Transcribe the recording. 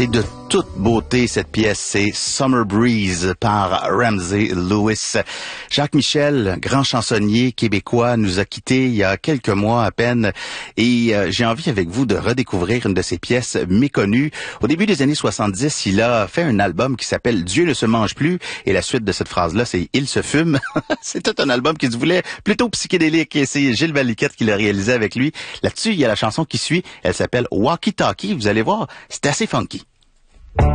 C'est de toute beauté, cette pièce. C'est Summer Breeze par Ramsey Lewis. Jacques Michel, grand chansonnier québécois, nous a quittés il y a quelques mois à peine. Et j'ai envie avec vous de redécouvrir une de ses pièces méconnues. Au début des années 70, il a fait un album qui s'appelle Dieu ne se mange plus. Et la suite de cette phrase-là, c'est Il se fume. C'est tout un album qui se voulait plutôt psychédélique. Et c'est Gilles Valiquette qui l'a réalisé avec lui. Là-dessus, il y a la chanson qui suit. Elle s'appelle Walkie Talkie. Vous allez voir, c'est assez funky.